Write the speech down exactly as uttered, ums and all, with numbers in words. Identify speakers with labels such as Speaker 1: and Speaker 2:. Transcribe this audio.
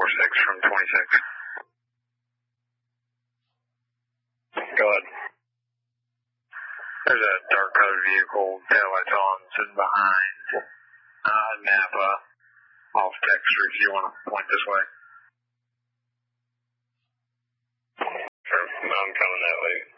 Speaker 1: four six from twenty-six. Go ahead. There's a dark colored vehicle, taillights on, sitting behind uh, Napa off Dexter if you want to point this way.
Speaker 2: Sure. I'm coming that way.